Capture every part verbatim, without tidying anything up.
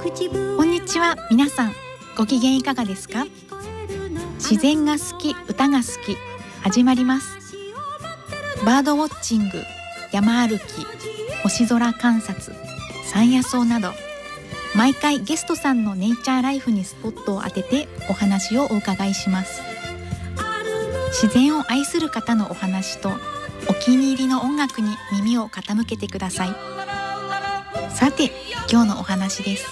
こんにちは。皆さんご機嫌いかがですか？自然が好き、歌が好き、始まります。バードウォッチング、山歩き、星空観察、山野草など、毎回ゲストさんのネイチャーライフにスポットを当ててお話をお伺いします。自然を愛する方のお話とお気に入りの音楽に耳を傾けてください。さて、今日のお話です。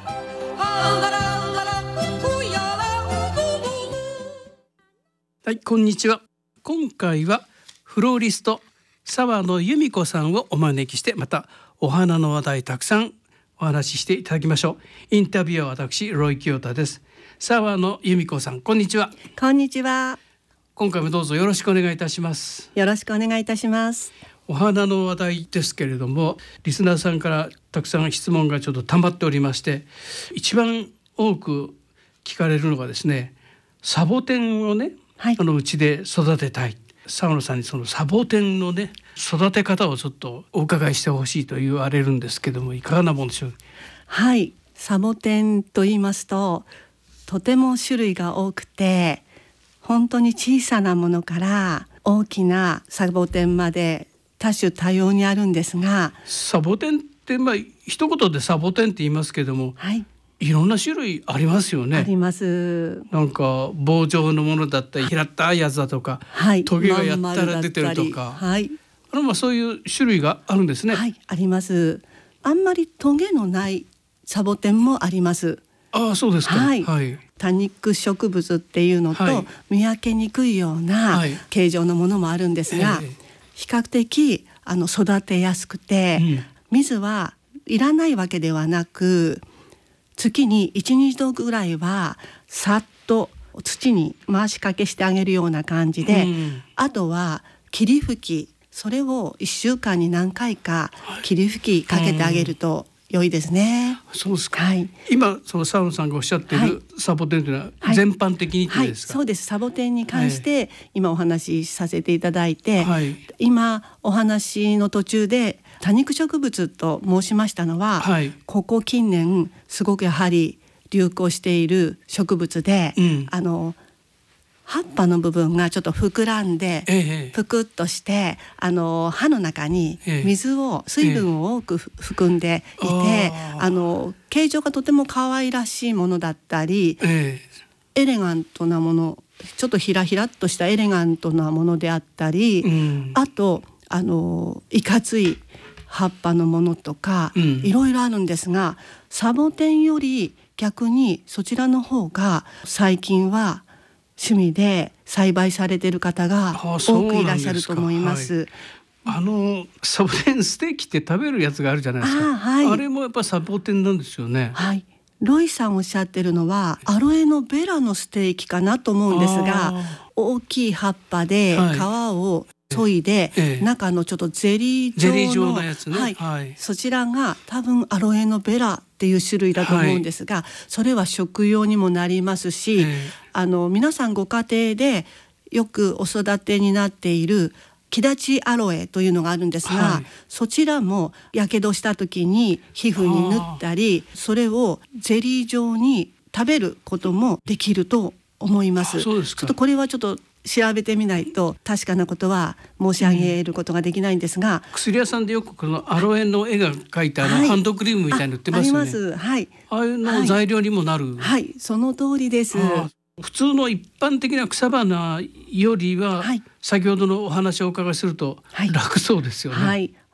はい、こんにちは。今回はフローリスト澤野由美子さんをお招きして、またお花の話題たくさんお話ししていただきましょう。インタビューは私ロイ清太です。澤野由美子さん、こんにちは。 こんにちは。 今回もどうぞよろしくお願いいたします。 よろしくお願いいたします。 お花の話題ですけれども、リスナーさんからたくさん質問がちょっと溜まっておりまして、一番多く聞かれるのがですね、サボテンをね、はい、あのうちで育てたい。澤野さんにそのサボテンのね育て方をちょっとお伺いしてほしいと言われるんですけども、いかがなもんでしょう？ はい、サボテンと言いますととても種類が多くて、本当に小さなものから大きなサボテンまで多種多様にあるんですが、 サボテンってまあ一言でサボテンって言いますけども、はい、いろんな種類ありますよね。 あります。 なんか棒状のものだったり平たいやつだとか、はい、トゲがやったら出てるとか、はい、あのまあそういう種類があるんですね。 はい、あります。あんまりトゲのないサボテンもあります。 ああ、そうですか。 はい、はい、多肉植物っていうのと、はい、見分けにくいような形状のものもあるんですが、はい、えー、比較的あの育てやすくて、うん、水はいらないわけではなく、月にいち、にどぐらいはさっと土に回しかけしてあげるような感じで、うん、あとは霧吹き、それをいっしゅうかんに何回か霧吹きかけてあげると良いですね。 うん、そうですか。 はい、 今その澤野さんがおっしゃっているサボテンというのは全般的にってですか？ はいはい、そうです。サボテンに関して今お話しさせていただいて、はい、今お話の途中で多肉植物と申しましたのは、はい、ここ近年すごくやはり流行している植物で、うん、あの葉っぱの部分がちょっと膨らんで、ええ、ぷくっとしてあの葉の中に水を、ええ、水分を多く含んでいて、ええ、あの形状がとても可愛らしいものだったり、ええ、エレガントなもの、ちょっとひらひらっとしたエレガントなものであったり、うん、あとあのいかつい葉っぱのものとか、うん、いろいろあるんですが、サボテンより逆にそちらの方が最近は趣味で栽培されている方が多くいらっしゃると思います。 あ、はい、あのサボテンステーキって食べるやつがあるじゃないですか。 あ、はい、あれもやっぱサボテンなんですよね。 はい、ロイさんおっしゃってるのはアロエのベラのステーキかなと思うんですが、大きい葉っぱで皮を研いで、ええ、中のちょっとゼリー状の、ゼリー状のやつね、はいはい、そちらが多分アロエのベラっていう種類だと思うんですが、はい、それは食用にもなりますし、え、あの皆さんご家庭でよくお育てになっている木立アロエというのがあるんですが、はい、そちらもやけどした時に皮膚に塗ったり、それをゼリー状に食べることもできると思います。 そうですか。 ちょっとこれはちょっと調べてみないと確かなことは申し上げることができないんですが、 うん、薬屋さんでよくこのアロエの絵が描いたあのハンドクリームみたいに売ってますよね。 あ, あります、はい、 ああいうの材料にもなる、 はいはい、その通りです。 普通の一般的な草花よりは、はい、先ほどのお話をお伺いすると楽そうですよね。 はいはい、